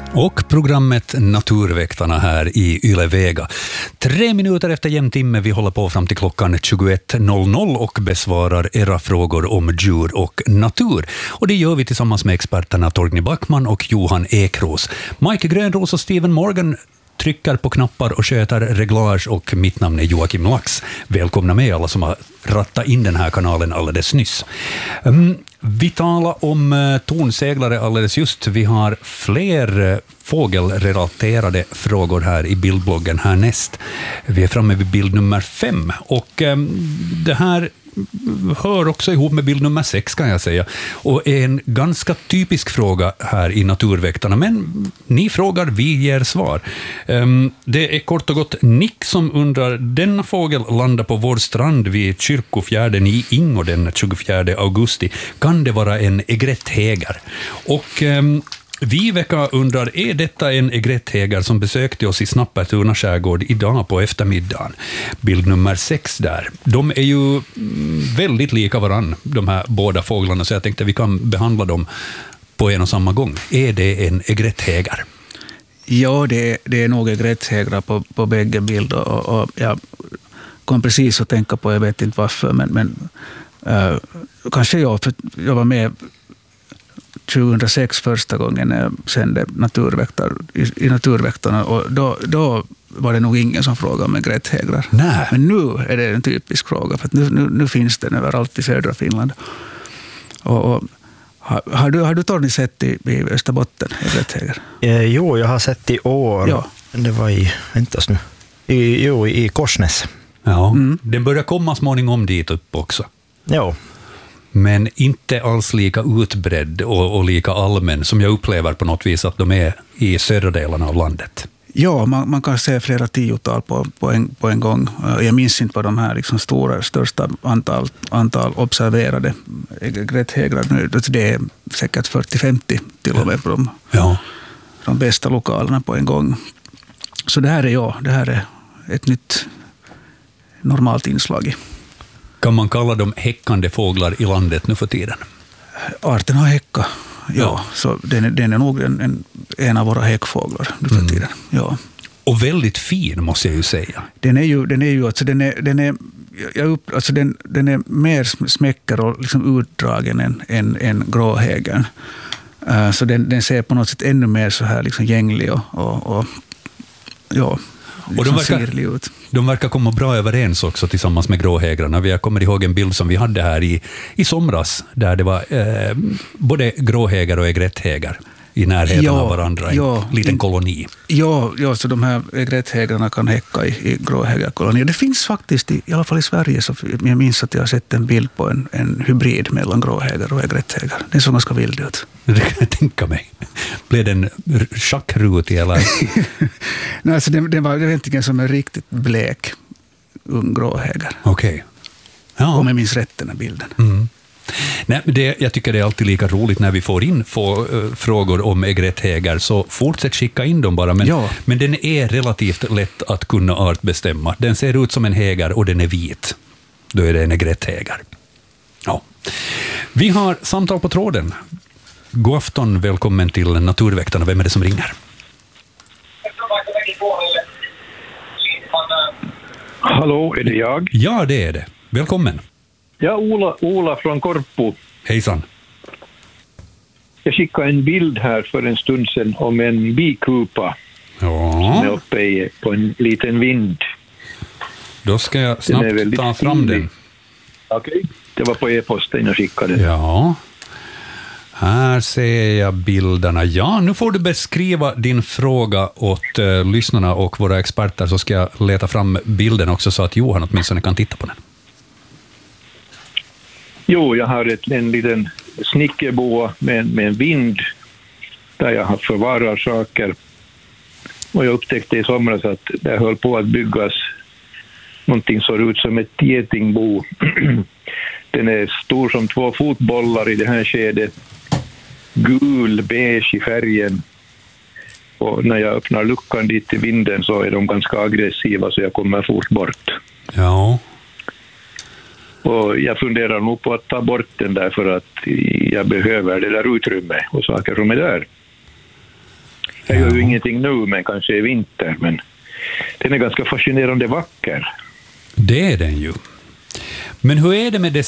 Och programmet Naturväktarna här i Yle Vega. 3 minuter efter jämn timme, vi håller på fram till klockan 21.00 och besvarar era frågor om djur och natur. Och det gör vi tillsammans med experterna Torgny Backman och Johan Ekros. Mike Grönros och Steven Morgan trycker på knappar och sköter reglage, och mitt namn är Joakim Lax. Välkomna med alla som har rattat in den här kanalen alldeles nyss. Vi talar om tornseglare alldeles just. Vi har fler fågelrelaterade frågor här i bildbloggen härnäst. Vi är framme vid bild nummer 5 och det här hör också ihop med bild nummer 6 kan jag säga, och är en ganska typisk fråga här i Naturväktarna, men ni frågar, vi ger svar. Det är kort och gott Nick som undrar: denna fågel landar på vår strand vid Kyrkofjärden i Ingo den 24 augusti. Kan det vara en egretthägar? Och Viveka undrar: är detta en egretthägar som besökte oss i Snappertuna skärgård idag på eftermiddagen? Bild nummer 6 där. De är ju väldigt lika varann, de här båda fåglarna, så jag tänkte vi kan behandla dem på en och samma gång. Är det en egretthägar? Ja, det är nog egretthägrar på bägge bilder, och jag kom precis att tänka på, jag vet inte varför, men kanske för jag var med 2006 första gången när jag sände i Naturväktarna, och då var det nog ingen som frågade om egretthägrar. Men nu är det en typisk fråga, för att nu finns den överallt i södra Finland. Och har du Torgny sett i Österbotten egretthägar? Jo, jag har sett i år. Ja. Det var i Korsnäs. Ja, den börjar komma småningom dit upp också. Ja. Men inte alls lika utbredd och lika allmän som jag upplever på något vis att de är i södra delarna av landet. Ja, man kan se flera tiotal på en gång. Jag minns inte vad de här liksom största antal observerade egretthägrar nu. Det är säkert 40-50 till och med på de bästa lokalerna på en gång. Så det här är ett nytt normalt inslag. Kan man kalla dem häckande fåglar i landet nu för tiden? Arten har häckat, ja. Så den är nog en av våra häckfåglar nu för tiden. Ja. Och väldigt fin, måste jag ju säga. Den är mer smäcker och liksom utdragen än gråhägern. Så den ser på något sätt ännu mer så här liksom gänglig och de verkar komma bra överens också tillsammans med gråhägrarna. Jag kommer ihåg en bild som vi hade här i somras där det var både gråhägar och egretthägar i närheten av varandra, en liten koloni. Ja, så de här egretthägarna kan häcka i gråhägarkolonier. Det finns faktiskt, i alla fall i Sverige, så jag minns att jag har sett en bild på en hybrid mellan gråhägar och egretthägar. Det såg ganska vild ut. Det kan jag tänka mig. Blev den schackrutig eller? Nej, alltså den var egentligen som en riktigt blek ung gråhägar. Okej. Ja. Om jag minns rätt den här bilden. Mm. Nej, jag tycker det är alltid lika roligt när vi får in frågor om egretthägar, så fortsätt skicka in dem bara. Men den är relativt lätt att kunna artbestämma. Den ser ut som en hägar och den är vit. Då är det en egretthägar. Ja. Vi har samtal på tråden. God afton, välkommen till Naturväktarna. Vem är det som ringer? Hallå, är det jag? Ja, det är det. Välkommen. Ja, Ola från Korpo. Hejsan. Jag skickade en bild här för en stund sedan om en bikupa som är uppe på en liten vind. Då ska jag snabbt ta fram den. Okej, det var på e-posten jag skickade. Ja, här ser jag bilderna. Ja, nu får du beskriva din fråga åt lyssnarna och våra experter, så ska jag leta fram bilden också så att Johan åtminstone kan titta på den. Jo, jag har en liten snickerboa med en vind där jag har förvarat saker. Och jag upptäckte i somras att det höll på att byggas någonting som ser ut som ett getingbo. Den är stor som 2 fotbollar i det här skedet. Gul, beige i färgen. Och när jag öppnar luckan dit till vinden så är de ganska aggressiva, så jag kommer fort bort. Ja. Och jag funderar nog på att ta bort den där, för att jag behöver det där utrymme och saker som är där. Jag gör ju ingenting nu, men kanske i vinter. Men den är ganska fascinerande vacker. Det är den ju. Men hur är det med det